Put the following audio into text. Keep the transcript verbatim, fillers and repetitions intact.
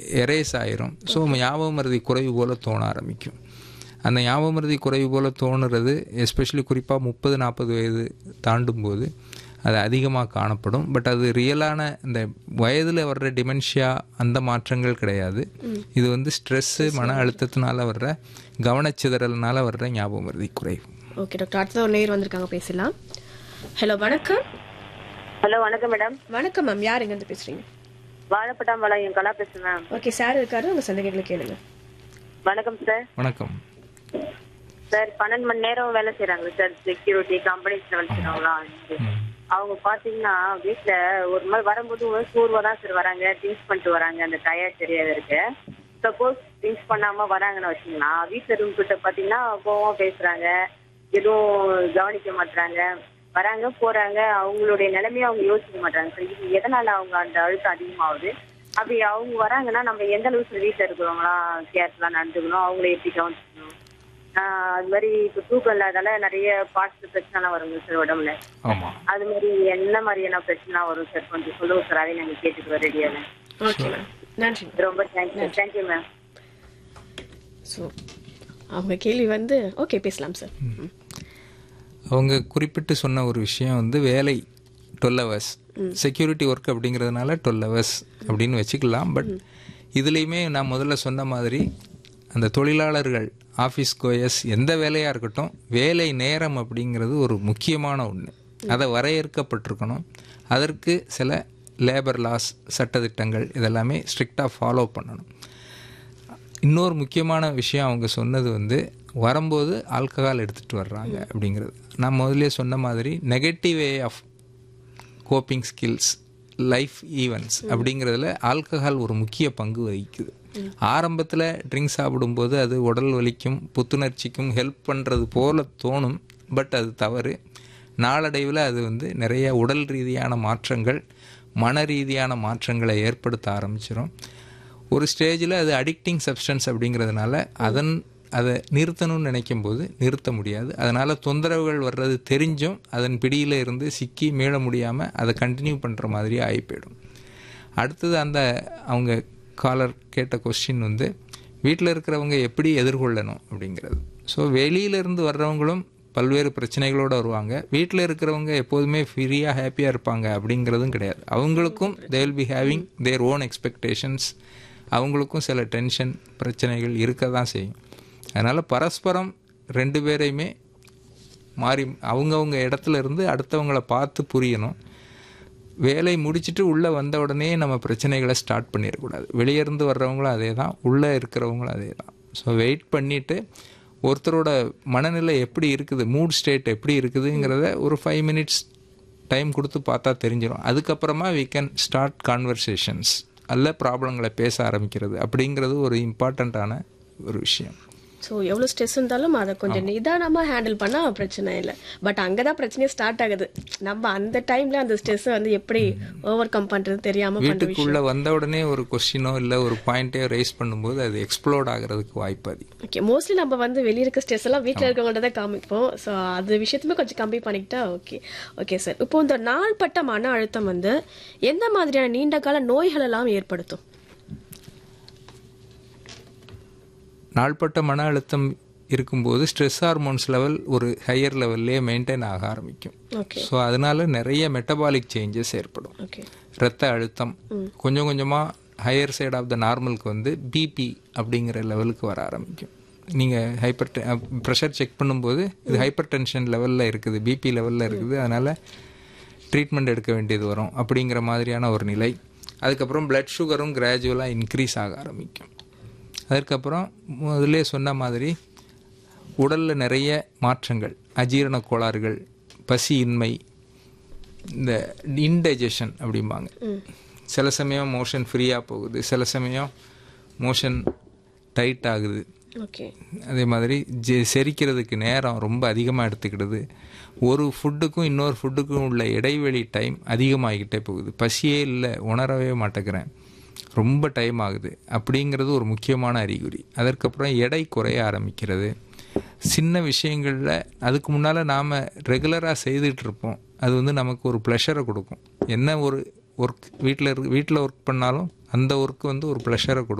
Erase ஆயிரும். So ஞாபக மறதி குறைவு போல் தோண ஆரம்பிக்கும். அந்த ஞாபக மறதி குறைவு போல் தோணுறது எஸ்பெஷலி குறிப்பாக முப்பது நாற்பது வயது தாண்டும் போது அது அதிகமாக காணப்படும். பட் அது ரியலான இந்த வயதில் வர்ற டிமென்ஷியா அந்த மாற்றங்கள் கிடையாது. இது வந்து ஸ்ட்ரெஸ்ஸு, மன அழுத்தத்தினால வர்ற கவனச்சிதறல்னால வர்ற ஞாபக மறதி குறைவு. ஓகே டாக்டர், அடுத்த ஒரு நேர் வந்திருக்காங்க, பேசலாம். ஹலோ வணக்கம். ஹலோ வணக்கம் மேடம். வணக்கம் மேம், யார் எங்கேருந்து பேசுறீங்க? வாழைப்பட்டாம்பாளையம் என் கலா பேசுறேன் மேம். ஓகே சார் இருக்காரு, உங்க சந்தேகங்களை கேளுங்க. வணக்கம் சார். வணக்கம் சார். பன்னெண்டு மணி நேரம் வேலை செய்யறாங்க சார், செக்யூரிட்டி கம்பெனிஸ்ல வேலை செய்யறவங்களா. அவங்க பாத்தீங்கன்னா வீட்டுல ஒரு மாதிரி வரும்போது ஒரு சோர்வா தான் சார் வராங்க, ட்ரிங்க்ஸ் பண்ணிட்டு வராங்க. அந்த டயர் தெரியாத இருக்கு. சப்போஸ் ட்ரிங்க்ஸ் பண்ணாம வராங்கன்னு வச்சுங்களா, வீட்டுல ரூம் கிட்ட பாத்தீங்கன்னா கோவம் பேசுறாங்க, எதுவும் கவனிக்க மாட்டாங்க, வராங்க போறாங்க. அவங்களுடைய நிலைமையை அவங்க யோசிக்க மாட்டாங்க சார். இது எதனால அவங்க அந்த அழுத்தம் அதிகமாகுது? அப்படி அவங்க வராங்கன்னா நம்ம எந்த அளவுக்கு வீட்டுல இருக்கிறவங்களா கேர்ஃபுல்லா நடந்துக்கணும், அவங்கள எப்படி கவனிச்சுக்கணும்? ஆஹ் அது மாதிரி இப்ப தூக்கம் இல்லாதால நிறைய பார்ட்ஸ் பிரச்சனை வருங்க சார் உடம்புல. அது மாதிரி என்ன மாதிரியான பிரச்சனை வரும் சார்? கொஞ்சம் சொல்லுங்க சார், அதை நாங்க கேட்டுக்கிறோம் ரெடியாக. ஓகே மேம், நன்றி. ரொம்ப தேங்க்யூ. Thank you ma'am. ஸோ அவங்க கேள்வி வந்து ஓகே பேசலாம் சார். அவங்க குறிப்பிட்டு சொன்ன ஒரு விஷயம் வந்து வேலை டுவெல் ஹவர்ஸ் செக்யூரிட்டி ஒர்க் அப்படிங்கிறதுனால டுவெல் ஹவர்ஸ் அப்படின்னு வச்சுக்கலாம். பட் இதுலேயுமே நான் முதல்ல சொன்ன மாதிரி அந்த தொழிலாளர்கள் ஆஃபீஸ் கோயஸ் எந்த வேலையாக இருக்கட்டும், வேலை நேரம் அப்படிங்கிறது ஒரு முக்கியமான ஒன்று. அதை வரையறுக்கப்பட்டிருக்கணும். அதற்கு சில லேபர் லாஸ், சட்டத்திட்டங்கள் இதெல்லாமே ஸ்ட்ரிக்டாக ஃபாலோ பண்ணணும். இன்னொரு முக்கியமான விஷயம் அவங்க சொன்னது வந்து வரும்போது ஆல்கஹால் எடுத்துகிட்டு வர்றாங்க அப்படிங்கிறது. நான் முதல்ல சொன்ன மாதிரி negative way of coping skills, life events அப்படிங்கிறதுல ஆல்கஹால் ஒரு முக்கிய பங்கு வகிக்குது. ஆரம்பத்தில் ட்ரிங்க்ஸ் சாப்பிடும்போது அது உடல் வலிக்கும் புத்துணர்ச்சிக்கும் ஹெல்ப் பண்ணுறது போல தோணும். பட் அது தவறு. நாளடைவில் அது வந்து நிறைய உடல் ரீதியான மாற்றங்கள், மன ரீதியான மாற்றங்களை ஏற்படுத்த ஆரம்பிச்சிடும். ஒரு ஸ்டேஜில் அது அடிக்டிங் சப்ஸ்டன்ஸ் அப்படிங்கிறதுனால அதன் அதை நிறுத்தணும்னு நினைக்கும் போது நிறுத்த முடியாது. அதனால் தொந்தரவுகள் வர்றது தெரிஞ்சும் அதன் பிடியில் இருந்து சிக்கி மீள முடியாமல் அதை கண்டினியூ பண்ணுற மாதிரி ஆகி போயிடும். அடுத்தது அந்த அவங்க காலர் கேட்ட கொஸ்டின் வந்து வீட்டில் இருக்கிறவங்க எப்படி எதிர்கொள்ளணும் அப்படிங்கிறது. ஸோ வெளியிலேருந்து வர்றவங்களும் பல்வேறு பிரச்சனைகளோடு வருவாங்க. வீட்டில் இருக்கிறவங்க எப்போதுமே ஃப்ரீயாக ஹாப்பியாக இருப்பாங்க அப்படிங்கிறதும் கிடையாது. அவங்களுக்கும் they will be having their own expectations. அவங்களுக்கும் சில டென்ஷன் பிரச்சனைகள் இருக்க தான் செய்யும். அதனால் பரஸ்பரம் ரெண்டு பேரையுமே மாறி அவங்கவுங்க இடத்துல இருந்து அடுத்தவங்களை பார்த்து புரியணும். வேலை முடிச்சுட்டு உள்ளே வந்த உடனே நம்ம பிரச்சனைகளை ஸ்டார்ட் பண்ணிடக்கூடாது. வெளியே இருந்து வர்றவங்களும் அதே தான், உள்ளே இருக்கிறவங்களும் அதே தான். ஸோ வெயிட் பண்ணிவிட்டு ஒருத்தரோட மனநிலை எப்படி இருக்குது, மூட் ஸ்டேட் எப்படி இருக்குதுங்கிறத ஒரு ஃபைவ் மினிட்ஸ் டைம் கொடுத்து பார்த்தா தெரிஞ்சிடும். அதுக்கப்புறமா வி கேன் ஸ்டார்ட் கான்வர்சேஷன்ஸ், அல்ல ப்ராப்ளங்களை பேச ஆரம்பிக்கிறது அப்படிங்கிறது ஒரு இம்பார்ட்டண்ட்டான ஒரு விஷயம். ஸோ எவ்வளோ ஸ்ட்ரெஸ் இருந்தாலும் அதை கொஞ்சம் நிதானமாக ஹேண்டில் பண்ணால் பிரச்சனை இல்லை. பட் அங்கே தான் பிரச்சனையே ஸ்டார்ட் ஆகுது. நம்ம அந்த டைமில் அந்த ஸ்ட்ரெஸ்ஸை வந்து எப்படி ஓவர் கம் பண்ணுறது தெரியாமல் வீட்டுக்குள்ளே வந்த உடனே ஒரு கொஸ்டினோ இல்லை ஒரு பாயிண்ட்டே ரைஸ் பண்ணும்போது அது எக்ஸ்ப்ளோர்ட் ஆகிறதுக்கு வாய்ப்பு அதிகம். ஓகே, மோஸ்ட்லி நம்ம வந்து வெளியே இருக்க ஸ்ட்ரெஸ் எல்லாம் வீட்டில் இருக்கவங்கள்ட்ட தான் காமிப்போம். ஸோ அது விஷயத்துமே கொஞ்சம் கம்மி பண்ணிக்கிட்டா ஓகே. ஓகே சார், இப்போ இந்த நாள்பட்ட மன அழுத்தம் வந்து எந்த மாதிரியான நீண்ட கால நோய்கள் எல்லாம் ஏற்படுத்தும்? நாள்பட்ட மன அழுத்தம் இருக்கும்போது ஸ்ட்ரெஸ் ஹார்மோன்ஸ் லெவல் ஒரு ஹையர் லெவல்லே மெயின்டைன் ஆக ஆரம்பிக்கும். ஸோ அதனால நிறைய மெட்டபாலிக் சேஞ்சஸ் ஏற்படும். இரத்த அழுத்தம் கொஞ்சம் கொஞ்சமாக ஹையர் சைட் ஆஃப் த நார்மலுக்கு வந்து பிபி அப்படிங்கிற லெவலுக்கு வர ஆரம்பிக்கும். நீங்கள் ஹைப்பர் ப்ரெஷர் செக் பண்ணும்போது இது ஹைப்பர் டென்ஷன் லெவலில் இருக்குது, பிபி லெவலில் இருக்குது, அதனால் ட்ரீட்மெண்ட் எடுக்க வேண்டியது வரும் அப்படிங்கிற மாதிரியான ஒரு நிலை. அதுக்கப்புறம் பிளட் சுகரும் கிராஜுவலாக இன்க்ரீஸ் ஆக ஆரம்பிக்கும். அதற்கப்புறம் முதல்ல சொன்ன மாதிரி உடலில் நிறைய மாற்றங்கள், அஜீரண கோளாறுகள், பசியின்மை, இந்த இன்டைஜஷன் அப்படிம்பாங்க. சில சமயம் மோஷன் ஃப்ரீயாக போகுது, சில சமயம் மோஷன் டைட் ஆகுது. அதே மாதிரி ஜெ செரிக்கிறதுக்கு நேரம் ரொம்ப அதிகமாக எடுத்துக்கிடுது. ஒரு ஃபுட்டுக்கும் இன்னொரு ஃபுட்டுக்கும் உள்ள இடைவெளி டைம் அதிகமாகிக்கிட்டே போகுது. பசியே இல்லை, உணரவே மாட்டேங்கிறேன், ரொம்ப டைம் ஆகுது அப்படிங்கிறது ஒரு முக்கியமான அறிகுறி. அதற்கப்புறம் எடை குறைய ஆரம்பிக்கிறது. சின்ன விஷயங்களில் அதுக்கு முன்னால் நாம் ரெகுலராக செய்துட்ருப்போம், அது வந்து நமக்கு ஒரு ப்ளஷரை கொடுக்கும். என்ன ஒரு ஒர்க் வீட்டில் இருக்கு வீட்டில் ஒர்க் பண்ணாலும் அந்த ஒர்க் வந்து ஒரு ப்ளஷரை கொடுக்கும்.